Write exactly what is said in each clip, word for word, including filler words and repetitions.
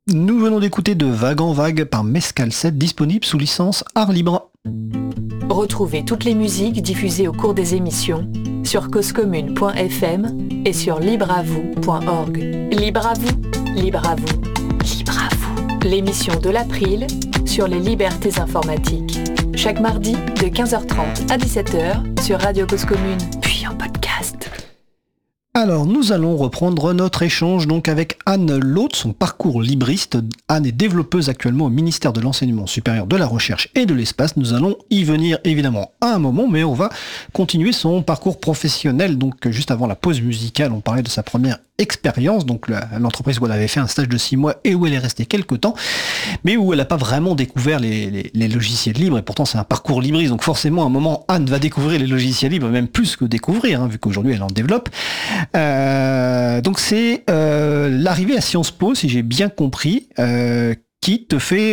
Nous venons d'écouter de Vague en Vague par Mescal sept, disponible sous licence Art Libre. Retrouvez toutes les musiques diffusées au cours des émissions sur cause commune point f m et sur libre à vous point org. Libre à vous, libre à vous, libre à vous. L'émission de l'April sur les libertés informatiques. Chaque mardi de quinze heures trente à dix-sept heures sur Radio Cause Commune, puis en podcast. Alors, nous allons reprendre notre échange donc avec Anne Laude, son parcours libriste. Anne est développeuse actuellement au ministère de l'Enseignement supérieur, de la Recherche et de l'Espace. Nous allons y venir évidemment à un moment, mais on va continuer son parcours professionnel. Donc, juste avant la pause musicale, on parlait de sa première expérience, donc la, l'entreprise où elle avait fait un stage de six mois et où elle est restée quelques temps, mais où elle n'a pas vraiment découvert les, les, les logiciels libres, et pourtant c'est un parcours libriste, donc forcément à un moment Anne va découvrir les logiciels libres, même plus que découvrir, hein, vu qu'aujourd'hui elle en développe. Euh, donc c'est euh, l'arrivée à Sciences Po, si j'ai bien compris, euh, qui te fait,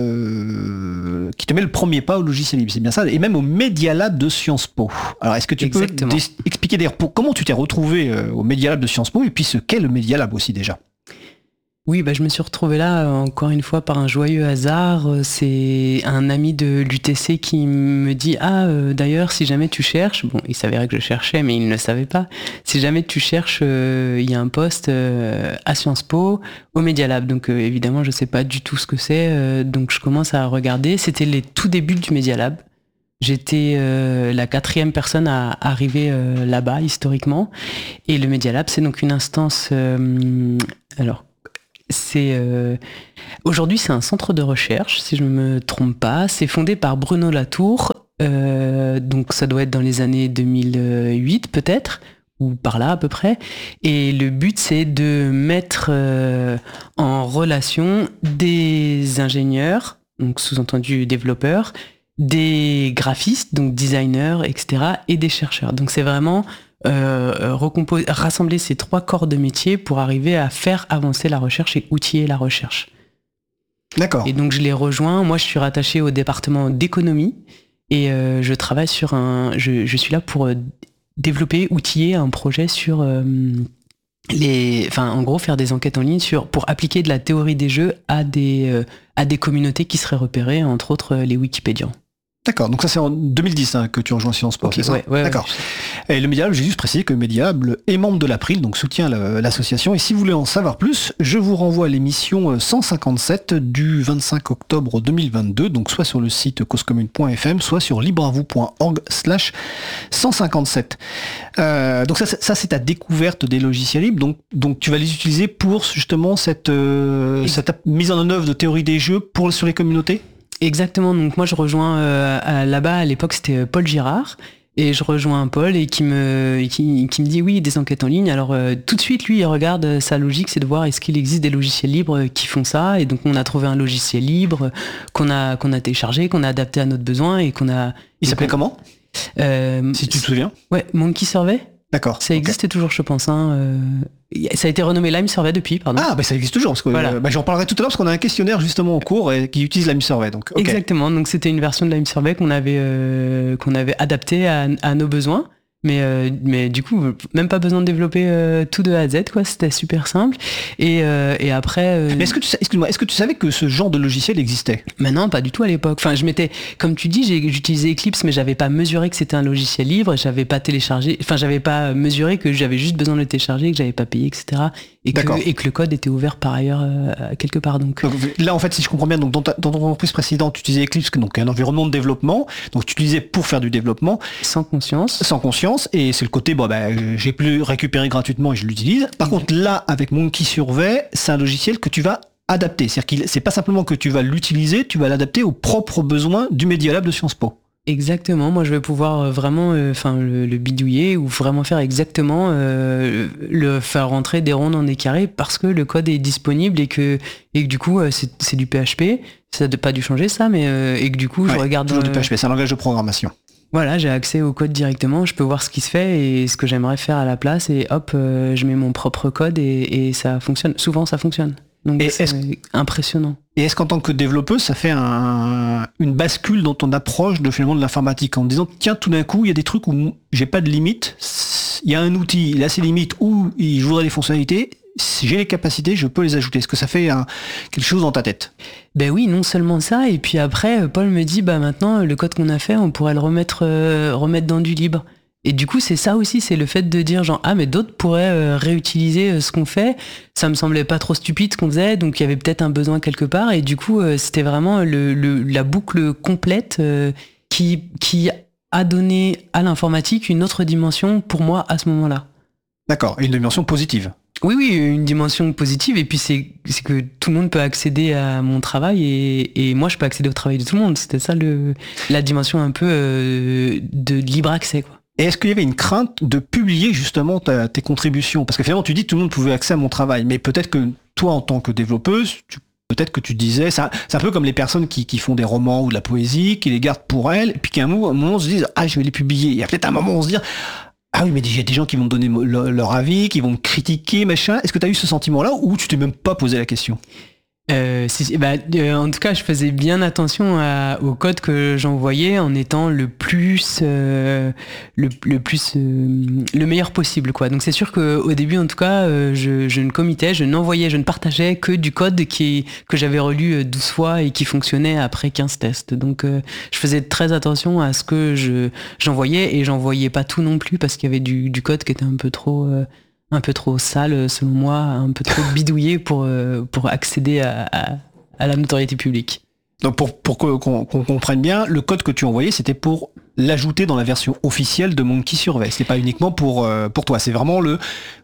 euh, qui te met le premier pas au logiciel libre, c'est bien ça, et même au Media Lab de Sciences Po. Alors, est-ce que tu Exactement. peux dé- expliquer d'ailleurs pour, comment tu t'es retrouvé euh, au Media Lab de Sciences Po et puis ce qu'est le Media Lab aussi déjà? Oui, bah, je me suis retrouvé là, encore une fois, par un joyeux hasard. C'est un ami de l'U T C qui me dit « Ah, euh, d'ailleurs, si jamais tu cherches... » Bon, il s'avérait que je cherchais, mais il ne le savait pas. « Si jamais tu cherches, euh, il y a un poste euh, à Sciences Po, au Media Lab. » Donc, euh, évidemment, je ne sais pas du tout ce que c'est. Euh, donc, je commence à regarder. C'était les tout débuts du Media Lab. J'étais euh, la quatrième personne à arriver euh, là-bas, historiquement. Et le Media Lab, c'est donc une instance... Euh, alors... C'est euh... Aujourd'hui, c'est un centre de recherche, si je ne me trompe pas. C'est fondé par Bruno Latour, euh, donc ça doit être dans les années deux mille huit peut-être, ou par là à peu près. Et le but, c'est de mettre euh, en relation des ingénieurs, donc sous-entendu développeurs, des graphistes, donc designers, et cetera, et des chercheurs. Donc c'est vraiment... Euh, recompos- rassembler ces trois corps de métier pour arriver à faire avancer la recherche et outiller la recherche. D'accord. Et donc je les rejoins. Moi, je suis rattaché au département d'économie et euh, je travaille sur un. Je, je suis là pour euh, développer, outiller un projet sur euh, les. Enfin, en gros, faire des enquêtes en ligne sur pour appliquer de la théorie des jeux à des euh, à des communautés qui seraient repérées, entre autres les Wikipédiens. D'accord, donc ça c'est en deux mille dix hein, que tu rejoins Sciences Po, okay, c'est ça? ouais, ouais, D'accord. Ouais. Et le Media Lab, j'ai juste précisé que le Media Lab est membre de l'April, donc soutient la, l'association. Et si vous voulez en savoir plus, je vous renvoie à l'émission cent cinquante-sept du vingt-cinq octobre deux mille vingt-deux, donc soit sur le site cause commune point f m, soit sur libreavou point org slash cent cinquante-sept. Euh, donc ça, ça c'est ta découverte des logiciels libres, donc, donc tu vas les utiliser pour justement cette, euh, cette mise en œuvre de théorie des jeux pour, sur les communautés? Exactement, donc moi je rejoins euh, à, là-bas, à l'époque c'était Paul Girard, et je rejoins Paul et qui me, qui, qui me dit oui, des enquêtes en ligne. Alors euh, tout de suite lui il regarde, euh, sa logique c'est de voir est-ce qu'il existe des logiciels libres qui font ça, et donc on a trouvé un logiciel libre qu'on a, qu'on a téléchargé, qu'on a adapté à notre besoin et qu'on a... Il s'appelait on, comment euh, Si tu te souviens. Ouais, Monkey Survey. D'accord. Ça existe okay. toujours, je pense. Hein. Euh, ça a été renommé Lime Survey depuis, pardon. Ah, bah ça existe toujours, parce que voilà. euh, bah, j'en parlerai tout à l'heure, parce qu'on a un questionnaire justement en cours et, qui utilise Lime Survey. Donc, okay. Exactement, donc c'était une version de Lime Survey qu'on avait, euh, qu'on avait adaptée à, à nos besoins. Mais, euh, mais du coup, même pas besoin de développer euh, tout de A à Z, quoi. C'était super simple. Et, euh, et après... Euh... Mais est-ce que, tu, excuse-moi, est-ce que tu savais que ce genre de logiciel existait ? Mais non, pas du tout à l'époque. Enfin, je m'étais... Comme tu dis, j'ai, j'utilisais Eclipse, mais j'avais pas mesuré que c'était un logiciel libre, et j'avais pas téléchargé... Enfin, j'avais pas mesuré que j'avais juste besoin de le télécharger, que j'avais pas payé, et cetera. Et que, et que le code était ouvert par ailleurs euh, quelque part. Donc. donc là, en fait, si je comprends bien, donc dans, ta, dans ton entreprise précédente, tu utilisais Eclipse, donc un environnement de développement. Donc tu utilisais pour faire du développement. Sans conscience. Sans conscience. Et c'est le côté, bon, ben, j'ai pu récupérer gratuitement et je l'utilise. Par mmh. contre, là, avec Monkey Survey, c'est un logiciel que tu vas adapter. C'est-à-dire que c'est pas simplement que tu vas l'utiliser, tu vas l'adapter aux propres besoins du Media Lab de Sciences Po. Exactement, moi je vais pouvoir vraiment enfin euh, le, le bidouiller ou vraiment faire exactement euh, le faire rentrer des ronds dans des carrés parce que le code est disponible et que et que du coup euh, c'est, c'est du P H P, ça n'a pas dû changer ça, mais euh, et que du coup ouais, je regarde toujours euh, du P H P, c'est un langage de programmation. Voilà, j'ai accès au code directement, je peux voir ce qui se fait et ce que j'aimerais faire à la place et hop, euh, je mets mon propre code et, et ça fonctionne. Souvent ça fonctionne. Donc et c'est est-ce, impressionnant. Et est-ce qu'en tant que développeuse, ça fait un, une bascule dans ton approche de finalement de l'informatique en disant tiens, tout d'un coup, il y a des trucs où j'ai pas de limite, il y a un outil, il a ses limites où il jouera des fonctionnalités, si j'ai les capacités, je peux les ajouter. Est-ce que ça fait un, quelque chose dans ta tête? Ben oui, non seulement ça, et puis après, Paul me dit, bah maintenant, le code qu'on a fait, on pourrait le remettre, euh, remettre dans du libre. Et du coup, c'est ça aussi, c'est le fait de dire genre, ah mais d'autres pourraient euh, réutiliser euh, ce qu'on fait. Ça me semblait pas trop stupide ce qu'on faisait, donc il y avait peut-être un besoin quelque part. Et du coup, euh, c'était vraiment le, le, la boucle complète euh, qui, qui a donné à l'informatique une autre dimension pour moi à ce moment-là. D'accord, et une dimension positive. Oui, oui, une dimension positive. Et puis c'est, c'est que tout le monde peut accéder à mon travail et, et moi je peux accéder au travail de tout le monde. C'était ça le, la dimension un peu euh, de libre accès, quoi. Et est-ce qu'il y avait une crainte de publier justement ta, tes contributions? Parce que finalement, tu dis que tout le monde pouvait accéder à mon travail, mais peut-être que toi, en tant que développeuse, tu, peut-être que tu disais, ça, c'est un peu comme les personnes qui, qui font des romans ou de la poésie, qui les gardent pour elles, et puis qu'à un moment, un moment on se dise, ah, je vais les publier. Il y a peut-être un moment où on se dit, ah oui, mais il y a des gens qui vont me donner leur, leur avis, qui vont me critiquer, machin. Est-ce que tu as eu ce sentiment-là, ou tu t'es même pas posé la question? Euh, si, bah, euh, en tout cas, je faisais bien attention à, au code que j'envoyais en étant le plus, euh, le, le plus, euh, le meilleur possible, quoi. Donc c'est sûr qu'au début, en tout cas, euh, je, je ne committais, je n'envoyais, je ne partageais que du code qui, que j'avais relu douze fois et qui fonctionnait après quinze tests. Donc euh, je faisais très attention à ce que je, j'envoyais et j'envoyais pas tout non plus parce qu'il y avait du, du code qui était un peu trop... Euh, un peu trop sale selon moi, un peu trop bidouillé pour, euh, pour accéder à, à, à la notoriété publique. Donc pour, pour qu'on, qu'on comprenne bien, le code que tu envoyais, c'était pour l'ajouter dans la version officielle de Monkey Survey. C'est pas uniquement pour, euh, pour toi, c'est vraiment le...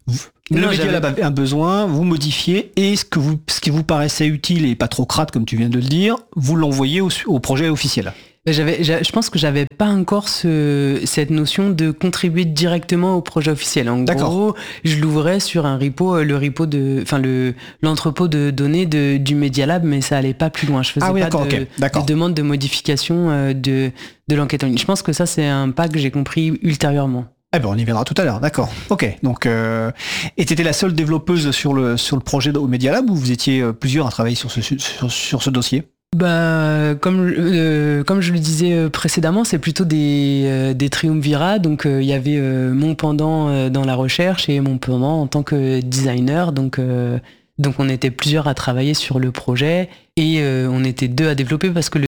Le non, média avait un besoin, vous modifiez, et ce, que vous, ce qui vous paraissait utile et pas trop crade, comme tu viens de le dire, vous l'envoyez au, au projet officiel. J'avais, je pense que j'avais pas encore ce, cette notion de contribuer directement au projet officiel. En D'accord. gros, je l'ouvrais sur un repo, le repo de, enfin le l'entrepôt de données de, du Media Lab, mais ça allait pas plus loin. Je faisais ah oui, pas de, okay, de demande de modification de de l'enquête en ligne. Je pense que ça c'est un pas que j'ai compris ultérieurement. Eh ben on y viendra tout à l'heure, d'accord. Ok, donc euh, et t'étais la seule développeuse sur le sur le projet au Media Lab ou vous étiez plusieurs à travailler sur ce sur, sur ce dossier? Bah, comme, euh, comme je le disais précédemment, c'est plutôt des, euh, des triumvirats. Donc, il euh, y avait euh, mon pendant euh, dans la recherche et mon pendant en tant que designer. Donc, euh, donc on était plusieurs à travailler sur le projet et euh, on était deux à développer parce que le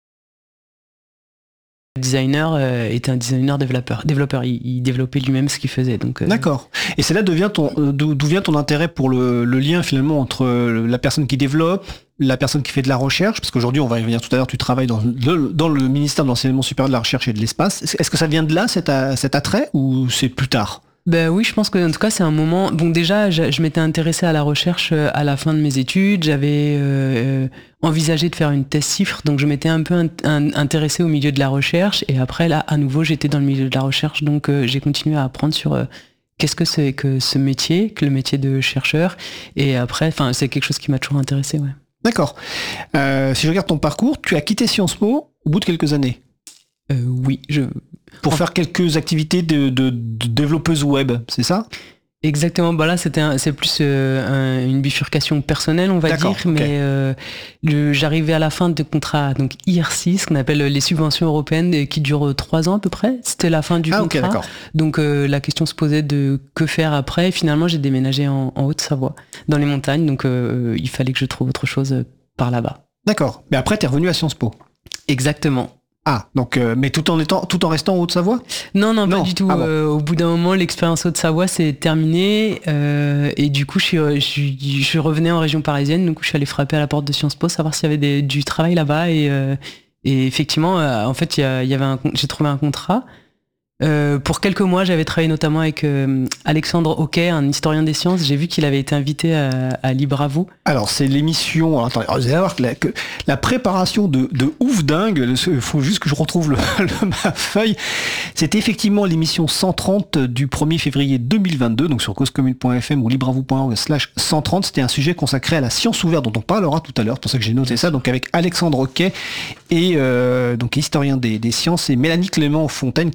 designer euh, était un designer développeur. développeur il, il développait lui-même ce qu'il faisait. Donc, euh... D'accord. Et c'est là d'où vient ton, d'où, d'où vient ton intérêt pour le, le lien finalement entre la personne qui développe, la personne qui fait de la recherche, parce qu'aujourd'hui, on va y revenir tout à l'heure, tu travailles dans le, dans le ministère de l'Enseignement supérieur de la Recherche et de l'Espace. Est-ce que ça vient de là, cet, cet attrait, ou c'est plus tard? Ben oui, je pense que en tout cas c'est un moment. Bon, déjà, je, je m'étais intéressée à la recherche à la fin de mes études. J'avais euh, envisagé de faire une thèse chiffre, donc je m'étais un peu in, in, intéressée au milieu de la recherche. Et après, là, à nouveau, j'étais dans le milieu de la recherche, donc euh, j'ai continué à apprendre sur euh, qu'est-ce que c'est que ce métier, que le métier de chercheur. Et après, enfin, c'est quelque chose qui m'a toujours intéressé, ouais. D'accord. Euh, si je regarde ton parcours, tu as quitté Sciences Po au bout de quelques années. Euh, oui, je. Pour faire quelques activités de, de, de développeuse web, c'est ça? Exactement. Bah là, c'était un, c'est plus euh, un, une bifurcation personnelle, on va D'accord, dire. okay. Mais euh, le, j'arrivais à la fin de contrat, donc I R six, ce qu'on appelle les subventions européennes, qui durent trois ans à peu près. C'était la fin du ah, contrat. Okay, d'accord. Donc euh, la question se posait de que faire après. Et finalement, j'ai déménagé en, en Haute-Savoie, dans les montagnes. Donc euh, il fallait que je trouve autre chose par là-bas. D'accord. Mais après, t'es revenu à Sciences Po. Exactement. Ah, donc, euh, mais tout en étant, tout en restant en Haute-Savoie? Non, non, non, pas du tout. Ah bon. euh, au bout d'un moment, l'expérience Haute-Savoie s'est terminée euh, et du coup, je suis, je, suis, je suis revenu en région parisienne. Donc, je suis allé frapper à la porte de Sciences Po, savoir s'il y avait des, du travail là-bas et, euh, et effectivement, euh, en fait, il y, a, il y avait un, j'ai trouvé un contrat. Euh, pour quelques mois, j'avais travaillé notamment avec euh, Alexandre Hoquet, un historien des sciences. J'ai vu qu'il avait été invité à, à Libre à vous. Alors, c'est l'émission... Alors, attendez, vous allez voir que la, que la préparation de, de ouf dingue, il faut juste que je retrouve le, le, ma feuille, c'était effectivement l'émission cent trente du premier février deux mille vingt-deux, donc sur cause commune point f m ou libre à vous point org slash cent trente. C'était un sujet consacré à la science ouverte, dont on parlera tout à l'heure, c'est pour ça que j'ai noté ça, donc avec Alexandre Hoquet, et euh, donc historien des, des sciences, et Mélanie Clément-Fontaine, qui est juriste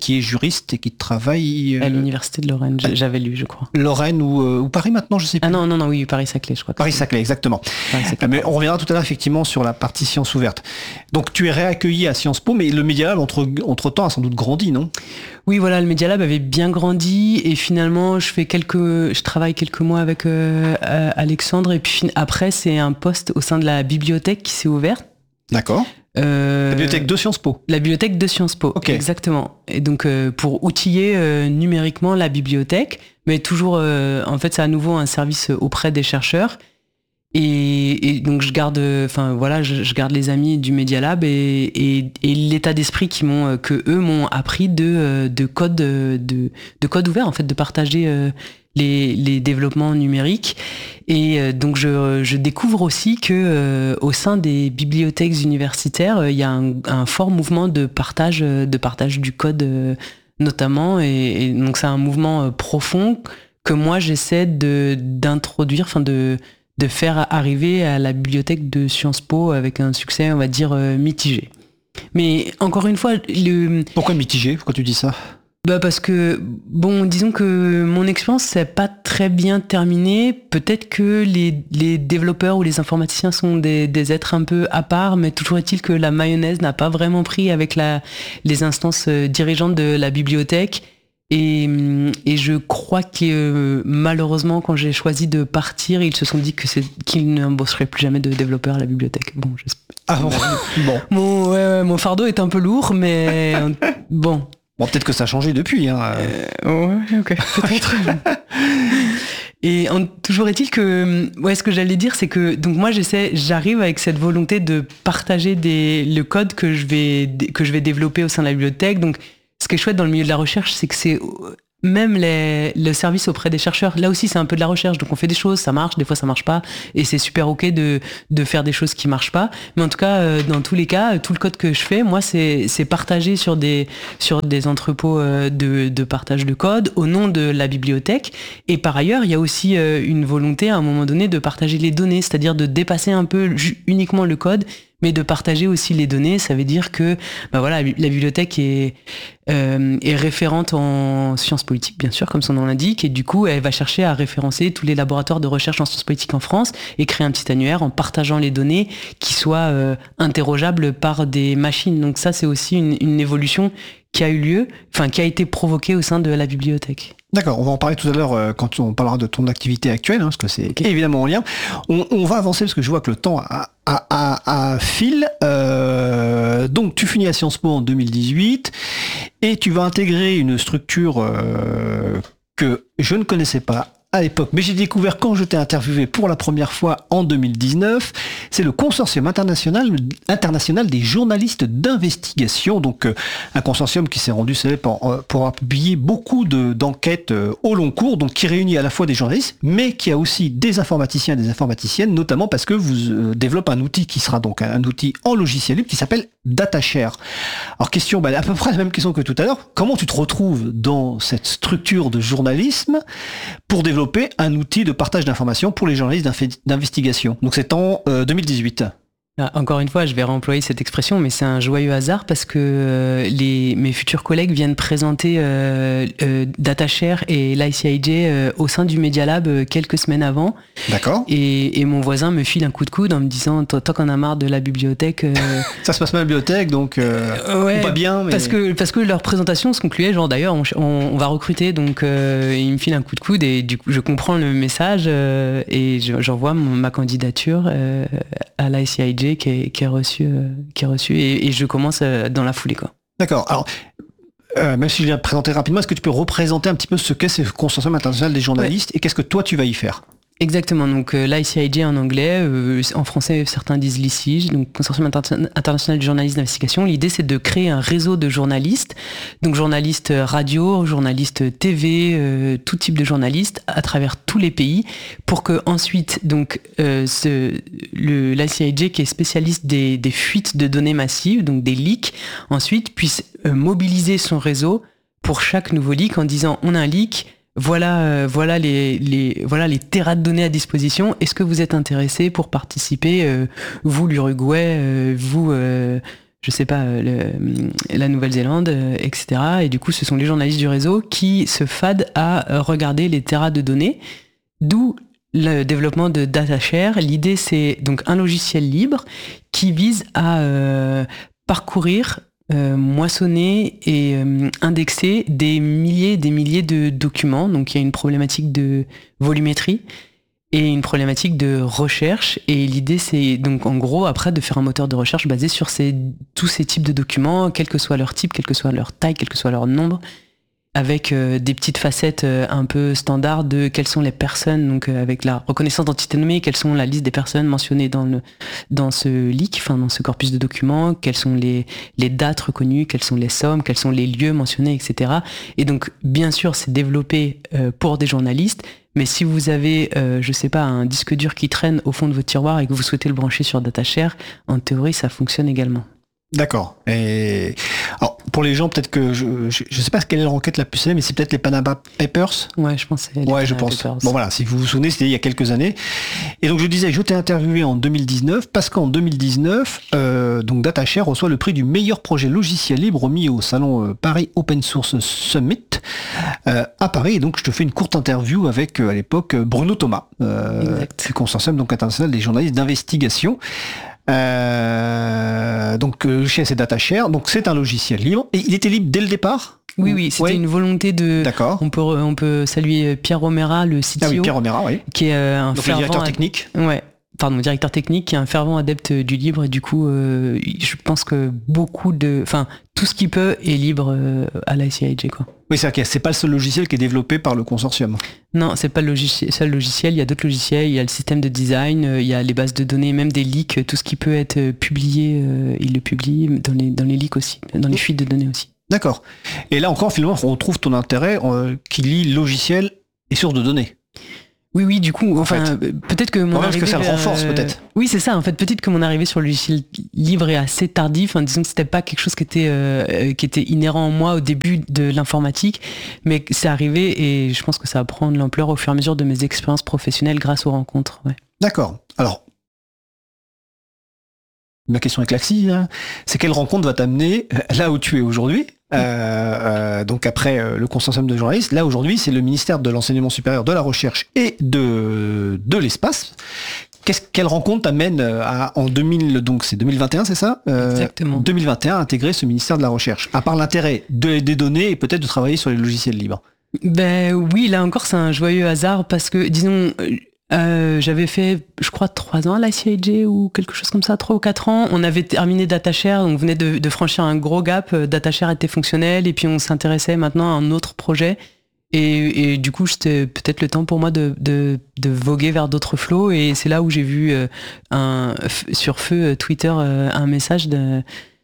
libriste et qui travaille... Euh, à l'université de Lorraine, à... j'avais lu, je crois. Lorraine ou, euh, ou Paris maintenant, je sais plus. Ah non, non, non, oui, Paris-Saclay, je crois. Paris-Saclay, exactement. Paris-Saclay. Mais on reviendra tout à l'heure effectivement sur la partie sciences ouvertes. Donc tu es réaccueilli à Sciences Po, mais le Media Lab, entre, entre-temps, a sans doute grandi, non ? Oui, voilà, le Media Lab avait bien grandi et finalement, je fais quelques, je travaille quelques mois avec euh, Alexandre et puis après, c'est un poste au sein de la bibliothèque qui s'est ouverte. D'accord. Euh, la bibliothèque de Sciences Po. La bibliothèque de Sciences Po, okay. Exactement. Et donc euh, pour outiller euh, numériquement la bibliothèque, mais toujours, euh, en fait, c'est à nouveau un service auprès des chercheurs. Et, et donc je garde, enfin voilà, je, je garde les amis du Media Lab et, et, et l'état d'esprit qui m'ont, que eux m'ont appris de, de code, de, de code ouvert, en fait, de partager euh, les, les développements numériques. Et euh, donc je, je découvre aussi que euh, au sein des bibliothèques universitaires, il euh, y a un, un fort mouvement de partage, de partage du code euh, notamment. Et, et donc c'est un mouvement euh, profond que moi j'essaie de d'introduire, enfin de de faire arriver à la bibliothèque de Sciences Po avec un succès, on va dire, euh, mitigé. Mais encore une fois... Le... Pourquoi mitigé ? Pourquoi tu dis ça ? Bah parce que, bon, disons que mon expérience s'est pas très bien terminée. Peut-être que les, les développeurs ou les informaticiens sont des, des êtres un peu à part, mais toujours est-il que la mayonnaise n'a pas vraiment pris avec la, les instances dirigeantes de la bibliothèque. Et, et je crois que euh, malheureusement, quand j'ai choisi de partir, ils se sont dit que c'est, qu'ils n'embaucheraient plus jamais de développeurs à la bibliothèque. Bon, j'espère. Ah bon, bon. Mon, ouais, mon fardeau est un peu lourd, mais bon. Bon, peut-être que ça a changé depuis. Hein. Euh, ouais, ok, peut-être. Et en, toujours est-il que, ouais, ce que j'allais dire, c'est que donc moi j'essaie, j'arrive avec cette volonté de partager des, le code que je vais que je vais développer au sein de la bibliothèque. Donc ce qui est chouette dans le milieu de la recherche, c'est que c'est même les, le service auprès des chercheurs, là aussi c'est un peu de la recherche, donc on fait des choses, ça marche, des fois ça marche pas, et c'est super ok de, de faire des choses qui marchent pas, mais en tout cas, euh, dans tous les cas, tout le code que je fais, moi c'est, c'est partagé sur des, sur des entrepôts euh, de, de partage de code au nom de la bibliothèque, et par ailleurs, il y a aussi euh, une volonté à un moment donné de partager les données, c'est-à-dire de dépasser un peu ju- uniquement le code, mais de partager aussi les données. Ça veut dire que bah voilà, la bibliothèque est, euh, est référente en sciences politiques, bien sûr, comme son nom l'indique, et du coup, elle va chercher à référencer tous les laboratoires de recherche en sciences politiques en France et créer un petit annuaire en partageant les données qui soient euh, interrogeables par des machines. Donc ça, c'est aussi une, une évolution qui a eu lieu, enfin qui a été provoquée au sein de la bibliothèque. D'accord, on va en parler tout à l'heure euh, quand on parlera de ton activité actuelle, hein, parce que c'est okay. Évidemment en lien. On, on va avancer parce que je vois que le temps a, a, a, a file. Euh, donc tu finis à Sciences Po en deux mille dix-huit et tu vas intégrer une structure euh, que je ne connaissais pas à l'époque, mais j'ai découvert quand je t'ai interviewé pour la première fois en deux mille dix-neuf, c'est le consortium international, international des journalistes d'investigation, donc euh, un consortium qui s'est rendu célèbre pour, euh, pour avoir publié beaucoup de, d'enquêtes euh, au long cours, donc qui réunit à la fois des journalistes, mais qui a aussi des informaticiens et des informaticiennes, notamment parce que vous euh, développez un outil qui sera donc un, un outil en logiciel libre qui s'appelle DataShare. Alors question, bah, à peu près la même question que tout à l'heure, comment tu te retrouves dans cette structure de journalisme pour développer un outil de partage d'informations pour les journalistes d'investigation. Donc c'est en euh, deux mille dix-huit. Encore une fois, je vais réemployer cette expression, mais c'est un joyeux hasard parce que euh, les, mes futurs collègues viennent présenter euh, euh, DataShare et l'I C I J euh, au sein du Media Lab euh, quelques semaines avant. D'accord. Et, et mon voisin me file un coup de coude en me disant « Toi, toi qu'on a marre de la bibliothèque... Euh... » Ça se passe mal à la bibliothèque, donc euh, ouais, ou pas bien. Mais... Parce que, parce que leur présentation se concluait, genre d'ailleurs, on, on, on va recruter, donc euh, il me file un coup de coude et du coup, je comprends le message euh, et j'envoie mon, ma candidature euh, à l'I C I J qui est, qui est reçu, euh, qui est reçu et, et je commence euh, dans la foulée, quoi. D'accord. Alors, euh, même si je viens de présenter rapidement, est-ce que tu peux représenter un petit peu ce qu'est ce consortium international des journalistes ouais. et qu'est-ce que toi tu vas y faire ? Exactement, donc euh, l'I C I J en anglais, euh, en français certains disent l'I C I J, donc Consortium Inter- International de Journalistes d'Investigation. L'idée c'est de créer un réseau de journalistes, donc journalistes radio, journalistes T V, euh, tout type de journalistes à travers tous les pays, pour que ensuite donc euh, ce, le, l'I C I J qui est spécialiste des, des fuites de données massives, donc des leaks, ensuite puisse euh, mobiliser son réseau pour chaque nouveau leak en disant on a un leak. Voilà, euh, voilà les, les, voilà les terras de données à disposition. Est-ce que vous êtes intéressé pour participer, euh, vous l'Uruguay, euh, vous, euh, je sais pas, le, la Nouvelle-Zélande, euh, et cetera. Et du coup, ce sont les journalistes du réseau qui se fadent à euh, regarder les terras de données, d'où le développement de DataShare. L'idée, c'est donc un logiciel libre qui vise à euh, parcourir, euh, moissonner et euh, indexer des milliers et des milliers de documents. Donc, il y a une problématique de volumétrie et une problématique de recherche. Et l'idée, c'est donc en gros, après, de faire un moteur de recherche basé sur ces, tous ces types de documents, quel que soit leur type, quel que soit leur taille, quel que soit leur nombre, avec euh, des petites facettes euh, un peu standards de quelles sont les personnes, donc euh, avec la reconnaissance d'entité nommée, quelles sont la liste des personnes mentionnées dans, le, dans ce leak, enfin dans ce corpus de documents, quelles sont les, les dates reconnues, quelles sont les sommes, quels sont les lieux mentionnés, et cetera. Et donc, bien sûr, c'est développé euh, pour des journalistes, mais si vous avez, euh, je sais pas, un disque dur qui traîne au fond de votre tiroir et que vous souhaitez le brancher sur DataShare, en théorie, ça fonctionne également. D'accord. Et alors, pour les gens, peut-être que je, je, je sais pas quelle est la requête la plus célèbre, mais c'est peut-être les Panama Papers. Ouais, je pense. Que c'est les ouais, je Panama pense. Papers. Bon voilà, si vous vous souvenez, c'était il y a quelques années. Et donc je disais, je t'ai interviewé en deux mille dix-neuf parce qu'en deux mille dix-neuf, euh, donc DataShare reçoit le prix du meilleur projet logiciel libre remis au salon euh, Paris Open Source Summit euh, à Paris. Et donc je te fais une courte interview avec euh, à l'époque Bruno Thomas, euh, du consortium donc international des journalistes d'investigation. Euh, donc euh, chez c'est DataShare, donc c'est un logiciel libre et il était libre dès le départ. Oui, oui, c'était ouais. une volonté de. D'accord. On peut, on peut saluer Pierre Romera, le C T O. Ah oui, Pierre Romera, oui. Qui est euh, un donc fervent. Le directeur technique. Ouais. Pardon, directeur technique, qui est un fervent adepte du libre et du coup, euh, je pense que beaucoup de, enfin, tout ce qui peut est libre euh, à la C I J, quoi. Oui, c'est vrai que c'est pas le seul logiciel qui est développé par le consortium. Non, c'est pas le logiciel, seul logiciel. Il y a d'autres logiciels. Il y a le système de design. Il y a les bases de données, même des leaks. Tout ce qui peut être publié, euh, il le publie dans les dans les leaks aussi, dans les fuites de données aussi. D'accord. Et là encore, finalement, on retrouve ton intérêt euh, qui lie logiciel et source de données. Oui, oui, du coup, enfin, en fait. peut-être que mon ouais, arrivée... Parce que ça le vers, renforce, euh, peut-être. Oui, c'est ça, en fait, peut-être que mon arrivée sur le logiciel libre est assez tardif, hein, disons que c'était pas quelque chose qui était, euh, qui était inhérent en moi au début de l'informatique, mais c'est arrivé et je pense que ça va prendre l'ampleur au fur et à mesure de mes expériences professionnelles grâce aux rencontres. Ouais. D'accord. Alors, ma question est classique, hein. C'est quelle rencontre va t'amener là où tu es aujourd'hui ? Euh, euh, donc après euh, le consortium de journalistes, là aujourd'hui c'est le ministère de l'enseignement supérieur, de la recherche et de, de l'espace. Qu'est-ce, quelle rencontre t'amène à, en deux mille, donc c'est deux mille vingt et un, c'est ça euh, Exactement. deux mille vingt et un, à intégrer ce ministère de la recherche, à part l'intérêt de, des données et peut-être de travailler sur les logiciels libres. Ben oui, là encore c'est un joyeux hasard parce que disons... Euh, j'avais fait, je crois, trois ans à la C I J ou quelque chose comme ça, trois ou quatre ans. On avait terminé DataShare, on venait de, de franchir un gros gap. DataShare était fonctionnel et puis on s'intéressait maintenant à un autre projet. Et, et du coup, c'était peut-être le temps pour moi de, de, de voguer vers d'autres flots. Et c'est là où j'ai vu euh, un, sur feu Twitter euh, un message de...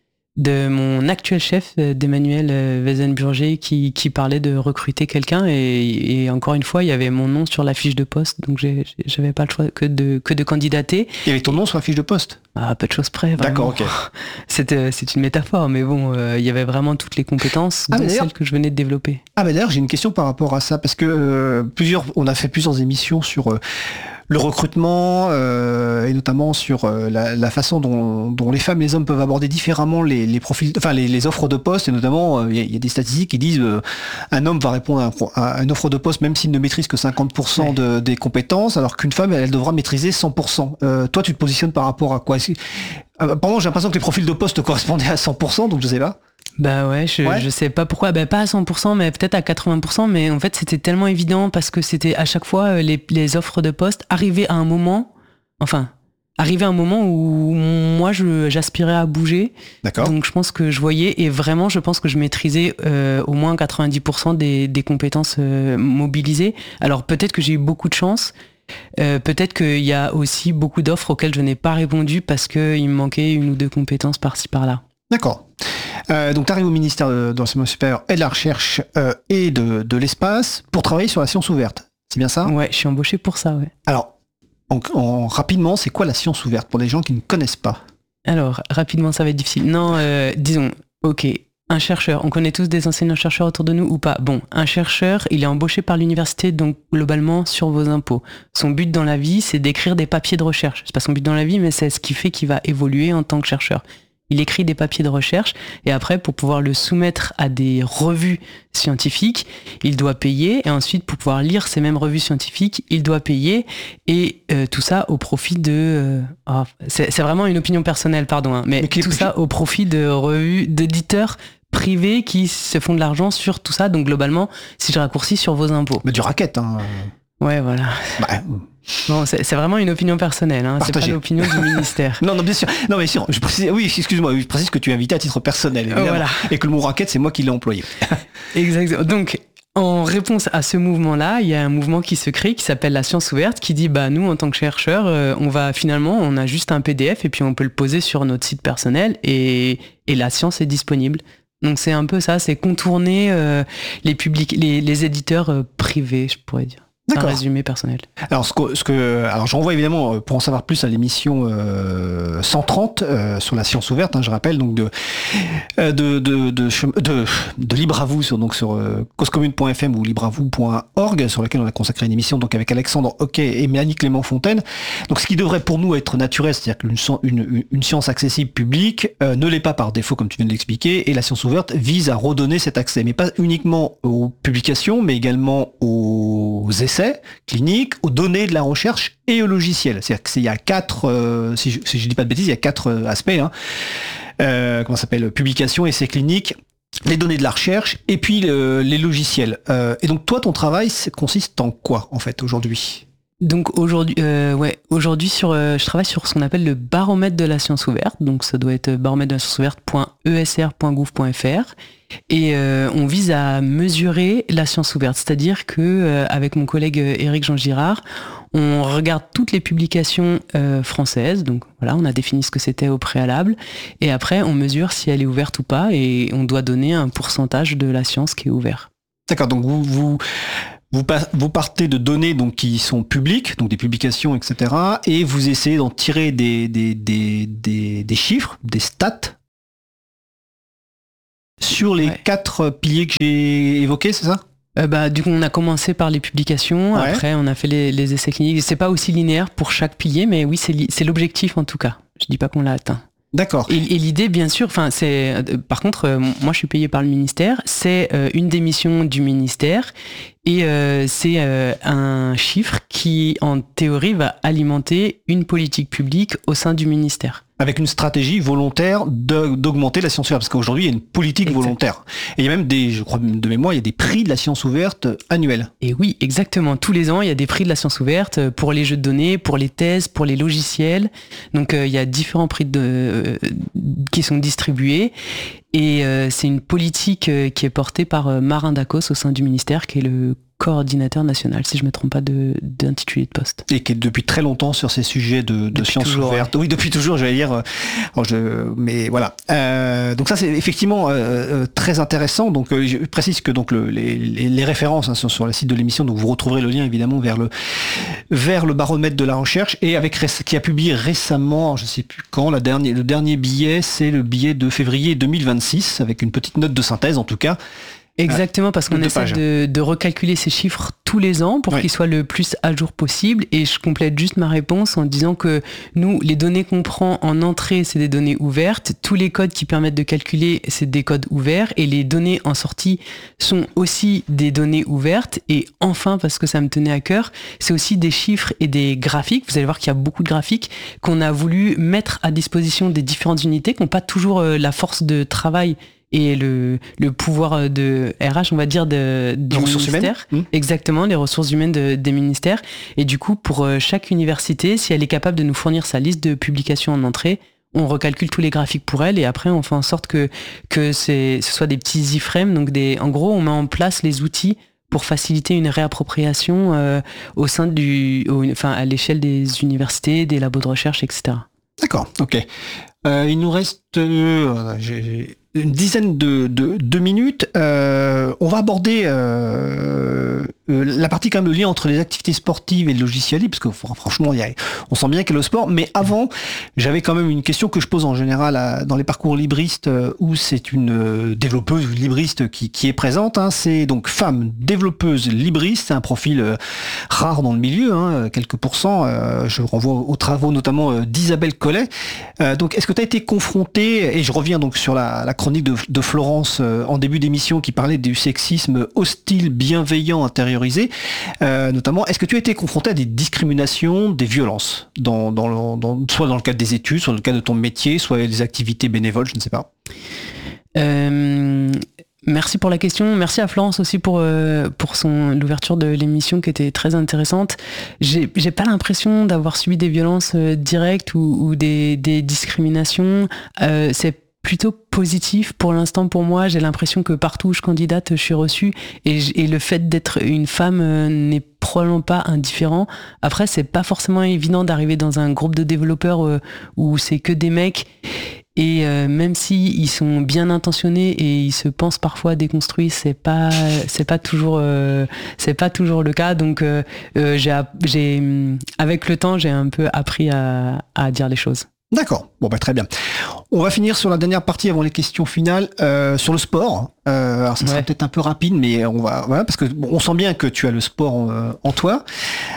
de mon actuel chef, d'Emmanuel Wezenburger, qui, qui parlait de recruter quelqu'un et, et encore une fois, il y avait mon nom sur la fiche de poste, donc j'ai, j'avais pas le choix que de, que de candidater. Il y avait ton nom sur la fiche de poste ? Ah, peu de choses près, vraiment. D'accord, ok. C'est, c'est une métaphore, mais bon, euh, il y avait vraiment toutes les compétences, ah, dont celles que je venais de développer. Ah bah d'ailleurs, j'ai une question par rapport à ça, parce que euh, plusieurs, on a fait plusieurs émissions sur... Euh, le recrutement euh, et notamment sur euh, la, la façon dont, dont les femmes et les hommes peuvent aborder différemment les, les profils, enfin les, les offres de poste, et notamment il euh, y, y a des statistiques qui disent euh, un homme va répondre à, un, à une offre de poste même s'il ne maîtrise que cinquante pour cent ouais. de, des compétences, alors qu'une femme elle, elle devra maîtriser cent pour cent. Euh, toi tu te positionnes par rapport à quoi ? euh, Pendant j'ai l'impression que les profils de poste correspondaient à cent pour cent, donc je sais pas. Bah ouais, je, ouais. je sais pas pourquoi, bah pas à cent pour cent, mais peut-être à quatre-vingts pour cent, mais en fait c'était tellement évident parce que c'était à chaque fois les, les offres de poste arrivaient à un moment, enfin, arrivaient à un moment où moi je, j'aspirais à bouger. D'accord. Donc je pense que je voyais, et vraiment je pense que je maîtrisais euh, au moins quatre-vingt-dix pour cent des, des compétences euh, mobilisées. Alors peut-être que j'ai eu beaucoup de chance. Euh, peut-être qu'il y a aussi beaucoup d'offres auxquelles je n'ai pas répondu parce qu'il me manquait une ou deux compétences par-ci par-là. D'accord. Euh, donc tu arrives au ministère de, de l'enseignement supérieur et de la recherche euh, et de, de l'espace pour travailler sur la science ouverte. C'est bien ça ? Ouais, je suis embauché pour ça, ouais. Alors, en, en, rapidement, c'est quoi la science ouverte pour les gens qui ne connaissent pas ? Alors, rapidement, ça va être difficile. Non, euh, disons, ok, un chercheur, on connaît tous des enseignants-chercheurs autour de nous ou pas ? Bon, un chercheur, il est embauché par l'université, donc globalement sur vos impôts. Son but dans la vie, c'est d'écrire des papiers de recherche. C'est pas son but dans la vie, mais c'est ce qui fait qu'il va évoluer en tant que chercheur. il écrit des papiers de recherche et après, pour pouvoir le soumettre à des revues scientifiques, il doit payer et ensuite, pour pouvoir lire ces mêmes revues scientifiques, il doit payer et euh, tout ça au profit de... Euh, oh, c'est, c'est vraiment une opinion personnelle, pardon, hein, mais, mais tout ça au profit de revues, d'éditeurs privés qui se font de l'argent sur tout ça. Donc globalement, si je raccourcis, sur vos impôts. Mais du racket, hein. Ouais, voilà. Bah, bon, c'est, c'est vraiment une opinion personnelle, hein. C'est pas l'opinion du ministère. Non, non, bien sûr. Non, mais sûr. Je précise, oui, excuse-moi, je précise que tu es invité à titre personnel, évidemment, voilà. Et que le mot racket, c'est moi qui l'ai employé. Exactement. Donc, en réponse à ce mouvement-là, il y a un mouvement qui se crée, qui s'appelle la science ouverte, qui dit, bah, nous, en tant que chercheurs, euh, on va finalement, on a juste un P D F et puis on peut le poser sur notre site personnel et, et la science est disponible. Donc c'est un peu ça, c'est contourner euh, les, publics, les, les éditeurs euh, privés, je pourrais dire. D'accord. Un résumé personnel. Alors, ce que, ce que, alors je renvoie évidemment, pour en savoir plus, à l'émission euh, cent trente euh, sur la science ouverte, hein, je rappelle, donc de de de de, de, de, de Libre à vous sur donc sur euh, causecommune point f m ou libre à vous point org, sur laquelle on a consacré une émission donc avec Alexandre Hoquet et Mélanie Clément-Fontaine. Donc, ce qui devrait pour nous être naturel, c'est-à-dire qu'une une, une science accessible publique euh, ne l'est pas par défaut, comme tu viens de l'expliquer, et la science ouverte vise à redonner cet accès, mais pas uniquement aux publications, mais également aux essais cliniques, aux données de la recherche et aux logiciels. C'est-à-dire qu'il y a quatre, euh, si je si je dis pas de bêtises, il y a quatre euh, aspects. Hein. Euh, comment ça s'appelle ? Publication, essais cliniques, les données de la recherche et puis le, les logiciels. Euh, et donc toi, ton travail consiste en quoi en fait aujourd'hui ? Donc aujourd'hui, euh, ouais, aujourd'hui sur, euh, je travaille sur ce qu'on appelle le baromètre de la science ouverte. Donc ça doit être baromètre de la science ouverte point e s r point gouv point f r. Et euh, on vise à mesurer la science ouverte, c'est-à-dire que euh, avec mon collègue Éric Jean Girard, on regarde toutes les publications euh, françaises. Donc voilà, on a défini ce que c'était au préalable, et après on mesure si elle est ouverte ou pas, et on doit donner un pourcentage de la science qui est ouvert. D'accord, donc vous vous vous, vous partez de données donc qui sont publiques, donc des publications, et cetera, et vous essayez d'en tirer des des des des, des chiffres, des stats. Sur les ouais. quatre piliers que j'ai évoqués, c'est ça ? euh, bah, Du coup, on a commencé par les publications, ouais. Après on a fait les, les essais cliniques. C'est pas aussi linéaire pour chaque pilier, mais oui, c'est, li- c'est l'objectif en tout cas. Je dis pas qu'on l'a atteint. D'accord. Et, et l'idée, bien sûr, enfin, c'est, euh, par contre, euh, moi je suis payé par le ministère, c'est euh, une des missions du ministère, et euh, c'est euh, un chiffre qui, en théorie, va alimenter une politique publique au sein du ministère. Avec une stratégie volontaire de, d'augmenter la science ouverte, parce qu'aujourd'hui il y a une politique exact. volontaire. Et il y a même des, je crois de mémoire, il y a des prix de la science ouverte annuels. Et oui, exactement. Tous les ans, il y a des prix de la science ouverte pour les jeux de données, pour les thèses, pour les logiciels. Donc euh, il y a différents prix de, euh, qui sont distribués. Et euh, c'est une politique euh, qui est portée par euh, Marin Dacos au sein du ministère, qui est le coordinateur national, si je ne me trompe pas de, d'intitulé de poste. Et qui est depuis très longtemps sur ces sujets de, de sciences ouvertes. Ouais. Oui, depuis toujours, j'allais dire. Alors je, mais voilà. Euh, donc ça, c'est effectivement euh, très intéressant. Donc euh, je précise que donc le, les, les, les références hein, sont sur le site de l'émission. Donc vous retrouverez le lien évidemment vers le vers le baromètre de la recherche et avec qui a publié récemment, je ne sais plus quand, la dernière, le dernier billet, c'est le billet de février deux mille vingt-six avec une petite note de synthèse en tout cas. Exactement, parce qu'on essaie de, de recalculer ces chiffres tous les ans pour oui. qu'ils soient le plus à jour possible. Et je complète juste ma réponse en disant que nous, les données qu'on prend en entrée, c'est des données ouvertes. Tous les codes qui permettent de calculer, c'est des codes ouverts. Et les données en sortie sont aussi des données ouvertes. Et enfin, parce que ça me tenait à cœur, c'est aussi des chiffres et des graphiques. Vous allez voir qu'il y a beaucoup de graphiques qu'on a voulu mettre à disposition des différentes unités qui n'ont pas toujours la force de travail et le, le pouvoir de R H, on va dire, de, du ministère. Mmh. Exactement, les ressources humaines de, des ministères. Et du coup, pour chaque université, si elle est capable de nous fournir sa liste de publications en entrée, on recalcule tous les graphiques pour elle et après, on fait en sorte que, que c'est, ce soit des petits iframes. Donc, des, en gros, on met en place les outils pour faciliter une réappropriation euh, au sein du, au, enfin, à l'échelle des universités, des labos de recherche, et cetera. D'accord, ok. Euh, il nous reste euh, j'ai une dizaine de, de, de minutes. Euh, on va aborder euh, euh, la partie quand même le lien entre les activités sportives et le logiciel libre, parce que franchement, il y a, on sent bien qu'il y a le sport. Mais avant, j'avais quand même une question que je pose en général à, dans les parcours libristes euh, où c'est une euh, développeuse ou libriste qui, qui est présente. Hein, c'est donc femme développeuse libriste, c'est un profil euh, rare dans le milieu, hein, quelques pourcents. Euh, je renvoie aux travaux notamment euh, d'Isabelle Collet. Euh, donc, est-ce que tu as été confrontée, et je reviens donc sur la, la chronique de, de Florence euh, en début d'émission qui parlait du sexisme hostile, bienveillant, intériorisé, euh, notamment, est-ce que tu as été confrontée à des discriminations, des violences, dans, dans, le, dans, soit dans le cadre des études, soit dans le cadre de ton métier, soit des activités bénévoles, je ne sais pas. Euh... Merci pour la question. Merci à Florence aussi pour euh, pour son l'ouverture de l'émission qui était très intéressante. J'ai j'ai pas l'impression d'avoir subi des violences euh, directes ou, ou des des discriminations. Euh, c'est plutôt positif pour l'instant pour moi. J'ai l'impression que partout où je candidate, je suis reçue et, et le fait d'être une femme euh, n'est probablement pas indifférent. Après, c'est pas forcément évident d'arriver dans un groupe de développeurs euh, où c'est que des mecs. Et euh, même si ils sont bien intentionnés et ils se pensent parfois déconstruits, c'est pas c'est pas toujours euh, c'est pas toujours le cas. Donc euh, euh, j'ai j'ai avec le temps j'ai un peu appris à, à dire les choses. D'accord, bon bah très bien. On va finir sur la dernière partie avant les questions finales, euh, sur le sport. Euh, alors ça sera ouais. peut-être un peu rapide, mais on va voilà, parce que bon, on sent bien que tu as le sport en, euh, en toi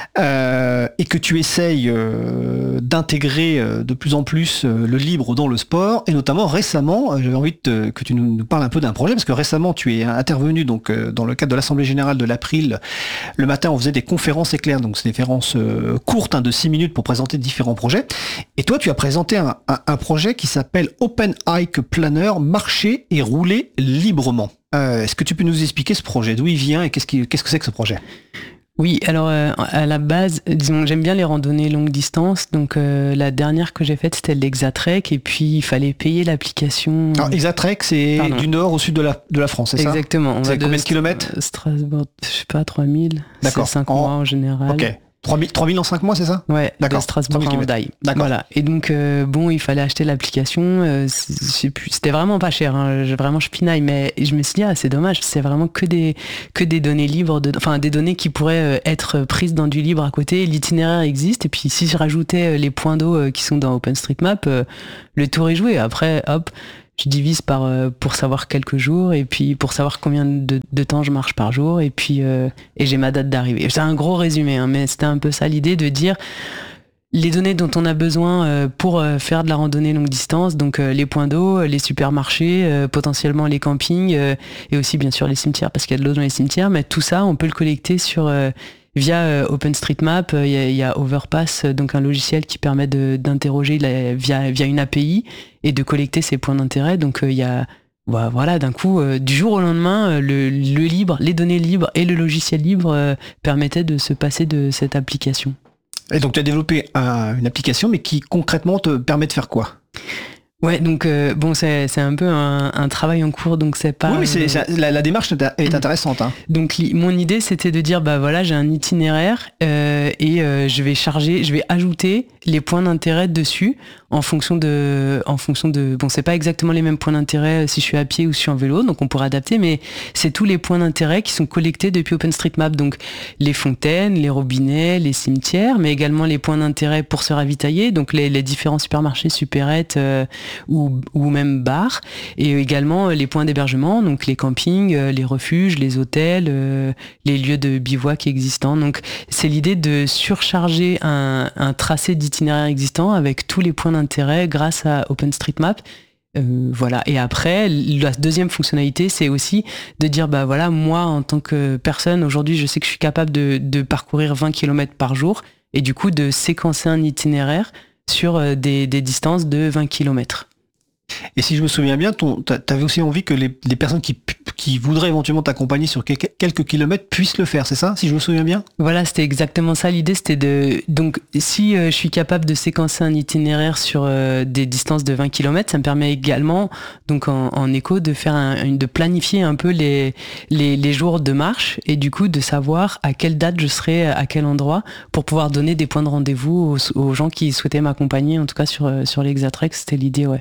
euh, et que tu essayes euh, d'intégrer euh, de plus en plus euh, le libre dans le sport, et notamment récemment, euh, j'avais envie de te, que tu nous, nous parles un peu d'un projet, parce que récemment tu es intervenu donc euh, dans le cadre de l'Assemblée Générale de l'April. Le matin, on faisait des conférences éclairs, donc c'est des conférences euh, courtes hein, de six minutes pour présenter différents projets. Et toi, tu as présenté un, un, un projet qui s'appelle Open Hike Planner, marcher et rouler librement. Euh, est-ce que tu peux nous expliquer ce projet, d'où il vient et qu'est-ce, qui, qu'est-ce que c'est que ce projet ? Oui, alors euh, à la base, disons, j'aime bien les randonnées longue distance, donc euh, la dernière que j'ai faite c'était l'Exatrek, et puis il fallait payer l'application. Alors Exatrek, c'est Pardon. du nord au sud de la, de la France, c'est ça ? Exactement. On c'est combien de kilomètres ? Strasbourg, je sais pas, trois mille. D'accord. C'est cinq en... mois en général. Ok. trois mille en cinq mois, c'est ça ? Ouais, d'accord. Strasbourg à Hendaye. D'accord. Voilà. Et donc, euh, bon, il fallait acheter l'application. Euh, je sais plus, c'était vraiment pas cher. Hein. Je, vraiment, je pinaille. Mais je me suis dit, ah, c'est dommage. C'est vraiment que des, que des données libres, de, enfin, des données qui pourraient être prises dans du libre à côté. L'itinéraire existe. Et puis, si je rajoutais les points d'eau qui sont dans OpenStreetMap, euh, le tour est joué. Après, hop, je divise par euh, pour savoir quelques jours, et puis pour savoir combien de, de temps je marche par jour, et puis euh, et j'ai ma date d'arrivée. C'est un gros résumé, hein, mais c'était un peu ça l'idée, de dire les données dont on a besoin euh, pour euh, faire de la randonnée longue distance, donc euh, les points d'eau, les supermarchés, euh, potentiellement les campings, euh, et aussi bien sûr les cimetières, parce qu'il y a de l'eau dans les cimetières, mais tout ça on peut le collecter sur euh, via euh, OpenStreetMap. Il y, y a Overpass, donc un logiciel qui permet de, d'interroger la, via, via une A P I et de collecter ces points d'intérêt. Donc il euh, y a, voilà, d'un coup, euh, du jour au lendemain, euh, le, le libre, les données libres et le logiciel libre euh, permettaient de se passer de cette application. Et donc tu as développé un, une application, mais qui concrètement te permet de faire quoi ? Ouais, donc euh, bon, c'est c'est un peu un, un travail en cours, donc c'est pas. Oui, mais c'est, c'est la, la démarche est intéressante. Hein. Donc li, mon idée, c'était de dire, bah voilà, j'ai un itinéraire euh, et euh, je vais charger, je vais ajouter les points d'intérêt dessus en fonction de, en fonction de. Bon, c'est pas exactement les mêmes points d'intérêt si je suis à pied ou si je suis en vélo, donc on pourrait adapter, mais c'est tous les points d'intérêt qui sont collectés depuis OpenStreetMap, donc les fontaines, les robinets, les cimetières, mais également les points d'intérêt pour se ravitailler, donc les, les différents supermarchés, supérettes. Euh, Ou, ou même bars, et également les points d'hébergement, donc les campings, les refuges, les hôtels, euh, les lieux de bivouac existants. Donc c'est l'idée de surcharger un, un tracé d'itinéraire existant avec tous les points d'intérêt grâce à OpenStreetMap. Euh, voilà. Et après, la deuxième fonctionnalité, c'est aussi de dire, bah voilà, moi en tant que personne, aujourd'hui, je sais que je suis capable de, de parcourir vingt kilomètres par jour, et du coup de séquencer un itinéraire sur des, des distances de vingt kilomètres. Et si je me souviens bien, tu avais aussi envie que les, les personnes qui, qui voudraient éventuellement t'accompagner sur quelques, quelques kilomètres puissent le faire, c'est ça, si je me souviens bien ? Voilà, c'était exactement ça l'idée, c'était de... Donc, si euh, je suis capable de séquencer un itinéraire sur euh, des distances de vingt kilomètres, ça me permet également, donc en, en écho, de faire un, de planifier un peu les, les, les jours de marche, et du coup de savoir à quelle date je serai à quel endroit, pour pouvoir donner des points de rendez-vous aux, aux gens qui souhaitaient m'accompagner, en tout cas sur, sur l'Exatrek, c'était l'idée, ouais.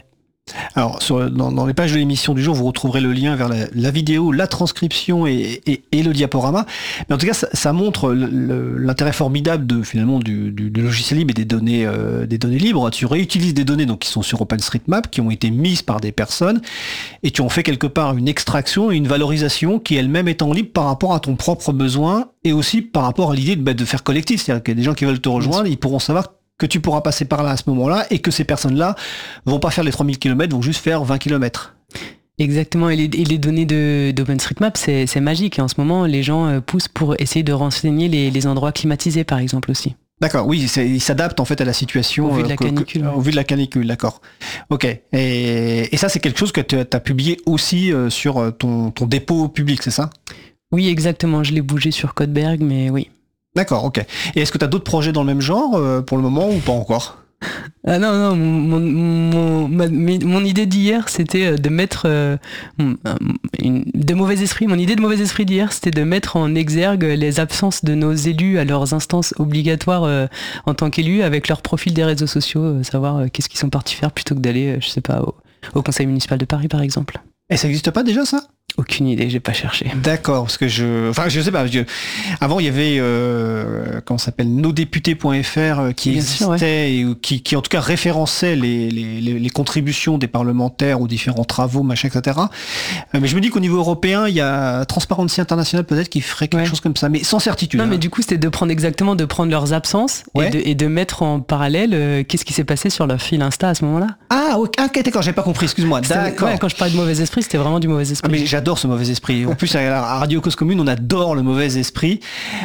Alors, sur, dans, dans les pages de l'émission du jour, vous retrouverez le lien vers la, la vidéo, la transcription et, et, et le diaporama. Mais en tout cas, ça, ça montre le, le, l'intérêt formidable de finalement du, du, du logiciel libre et des données, euh, des données libres. Tu réutilises des données donc qui sont sur OpenStreetMap, qui ont été mises par des personnes, et tu en fais quelque part une extraction et une valorisation qui elle-même est en libre par rapport à ton propre besoin et aussi par rapport à l'idée de, bah, de faire collectif. C'est-à-dire qu'il y a des gens qui veulent te rejoindre, ils pourront savoir que tu pourras passer par là à ce moment-là et que ces personnes-là vont pas faire les trois mille kilomètres, vont juste faire vingt kilomètres. Exactement, et les, et les données de, d'OpenStreetMap, c'est, c'est magique. Et en ce moment, les gens euh, poussent pour essayer de renseigner les, les endroits climatisés, par exemple, aussi. D'accord, oui, c'est, ils s'adaptent en fait à la situation. Au vu de la euh, que, canicule. Que, ouais. Au vu de la canicule, d'accord. Ok, et, et ça, c'est quelque chose que tu as publié aussi euh, sur ton, ton dépôt public, c'est ça ? Oui, exactement, je l'ai bougé sur Codeberg, mais oui. D'accord, ok. Et est-ce que tu as d'autres projets dans le même genre euh, pour le moment ou pas encore ? Ah non, non, mon, mon, ma, mon idée d'hier, c'était de mettre euh, une, de mauvais esprit. Mon idée de mauvais esprit d'hier, c'était de mettre en exergue les absences de nos élus à leurs instances obligatoires euh, en tant qu'élus, avec leur profil des réseaux sociaux, euh, savoir euh, qu'est-ce qu'ils sont partis faire plutôt que d'aller, euh, je sais pas, au, au conseil municipal de Paris, par exemple. Et ça n'existe pas déjà, ça ? Aucune idée, j'ai pas cherché. D'accord, parce que je, enfin, je sais pas. Je... Avant, il y avait, euh, comment ça s'appelle, nosdéputés point f r qui Bien existait sûr, ouais. et qui, qui, en tout cas, référençait les, les, les, les contributions des parlementaires aux différents travaux, machin, et cetera. Mais je me dis qu'au niveau européen, il y a Transparency International peut-être qui ferait quelque ouais. chose comme ça, mais sans certitude. Non, hein. mais du coup, c'était de prendre exactement, de prendre leurs absences ouais. et, de, et de mettre en parallèle euh, qu'est-ce qui s'est passé sur leur fil Insta à ce moment-là. Ah, ok, d'accord, j'ai pas compris. Excuse-moi. C'était, d'accord. Ouais, quand je parlais de mauvais esprit, c'était vraiment du mauvais esprit. Ah, mais j'adore ce mauvais esprit. En plus, à la Radio Cause Commune, on adore le mauvais esprit.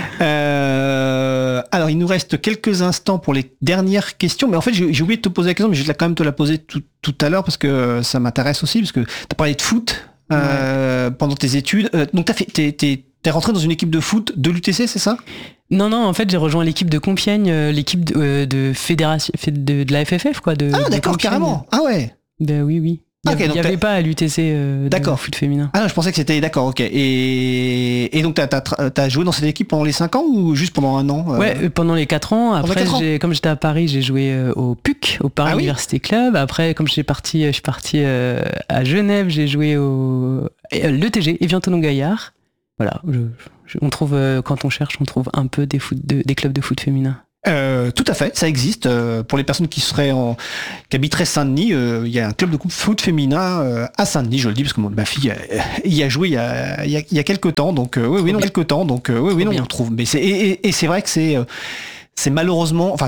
Euh, alors, il nous reste quelques instants pour les dernières questions. Mais en fait, j'ai, j'ai oublié de te poser la question, mais je vais quand même te la poser tout, tout à l'heure parce que ça m'intéresse aussi, parce que tu as parlé de foot euh, ouais. pendant tes études. Euh, donc, t'as fait, t'es, t'es, t'es rentré dans une équipe de foot de l'U T C, c'est ça ? Non, non, en fait, j'ai rejoint l'équipe de Compiègne, euh, l'équipe de, euh, de fédération, de, de la F F F, quoi. De, ah, de d'accord, Compiègne. Carrément. Ah ouais. Ben oui, oui. Il n'y okay, avait, avait pas à l'U T C euh, de foot féminin. Ah non, je pensais que c'était... D'accord, ok. Et, et donc, t'as, t'as, t'as joué dans cette équipe pendant les cinq ans ou juste pendant un an euh... Ouais, pendant les quatre ans. Après, quatre ans. J'ai, comme j'étais à Paris, j'ai joué euh, au P U C, au Paris ah, Université oui Club. Après, comme j'ai parti, je suis parti euh, à Genève, j'ai joué au euh, l'E T G, Evian Tonon Gaillard. Voilà, je, je, on trouve, euh, quand on cherche, on trouve un peu des, foot de, des clubs de foot féminin. Euh, tout à fait, ça existe. Euh, pour les personnes qui seraient en, qui habiteraient Saint-Denis, il euh, y a un club de foot féminin euh, à Saint-Denis, je le dis parce que mon, ma fille euh, y a joué il y a, y a, y a quelques temps, donc euh, oui, oui, non, quelques temps, donc euh, oui, oui, non, on trouve. Mais c'est et, et, et c'est vrai que c'est, euh, c'est malheureusement, enfin,